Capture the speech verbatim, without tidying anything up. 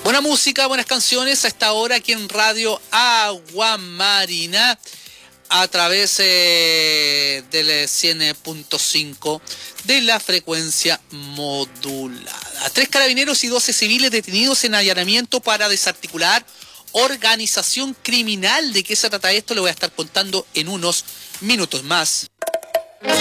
Buena música, buenas canciones a esta hora aquí en Radio Agua Marina a través eh, del cien punto cinco de la frecuencia modulada. Tres carabineros y doce civiles detenidos en allanamiento para desarticular organización criminal. ¿De qué se trata esto? Le voy a estar contando en unos minutos más.